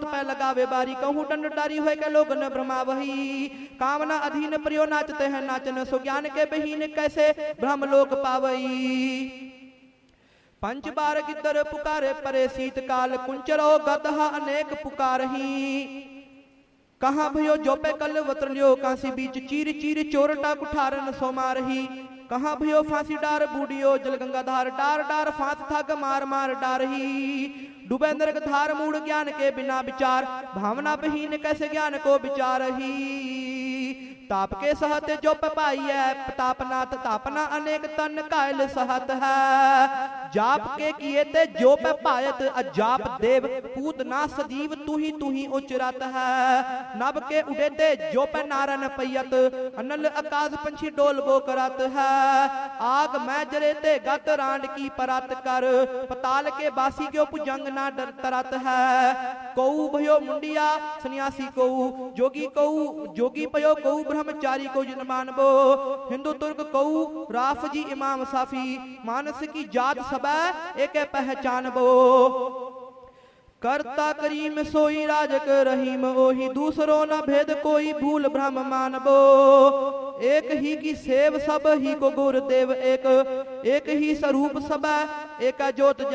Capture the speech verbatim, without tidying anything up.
पै लगावे बारी, कहूँ दंड डारी होय के लोग न भ्रमा वही। कामना अधीन प्रियो नाचते हैं नाचन, सो ज्ञान के बहीन कैसे भ्रम लोक पावई। पंच बार गिद्दर पुकारे परे शीतकाल, कुंचरो गदहा अनेक पुकारही। कहाँ भयो जो पे कल वत्रलियो, कांसी बीच चीर चीर चोरटा कुठारन सो मारही। कहाँ भयो फांसी डार बूढ़ियो, जल गंगा धार डार डार फांस थग मार मार डारही। डूबे नरक धार मूड ज्ञान के बिना विचार, भावना बहीन कैसे ज्ञान को विचारही। ताप के सहते जो पाई है, तापनाथ तापना अनेक तन कायल सहत है। जाप के किए ते जो पे पायत, अजाप देव पूतना सदीव तू ही तू ही उचरत है। नभ के उड़े ते जो पे नारन पैयत, अनल आकाश पंछी डोल गो करत है। आग मैं जरे ते गत रांड की परत कर, पताल के बासी क्यों पुजंग ना डर तरत है। कऊ भयो मुंडिया सन्यासी कऊ, जोगी कऊ जोगी पयो कऊ ब्रह्मचारी को जिन मानबो। हिंदू तुर्क कऊ राफ जी इमाम साफी, मानस की जात सब एक पहचानबो। करता करीम सोई राजक रहीम, ओही दूसरो न भेद कोई भूल भ्रम मानबो। एक ही की सेव सब ही को गुरुदेव एक, एक ही स्वरूप सब एक ज्योत